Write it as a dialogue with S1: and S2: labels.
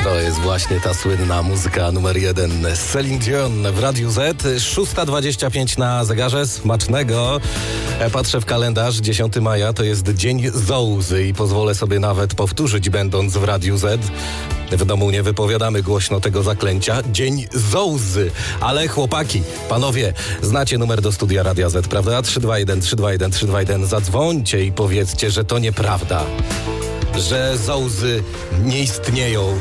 S1: To jest właśnie ta słynna muzyka numer 1 Celine Dion w Radiu Z. 6:25 na zegarze. Smacznego. Patrzę w kalendarz. 10 maja to jest Dzień Zołzy i pozwolę sobie nawet powtórzyć, będąc w Radiu Z. W domu nie wypowiadamy głośno tego zaklęcia. Dzień Zołzy. Ale chłopaki, panowie, znacie numer do studia Radia Z, prawda? 321 321 321. Zadzwońcie i powiedzcie, że to nieprawda. Że zołzy nie istnieją.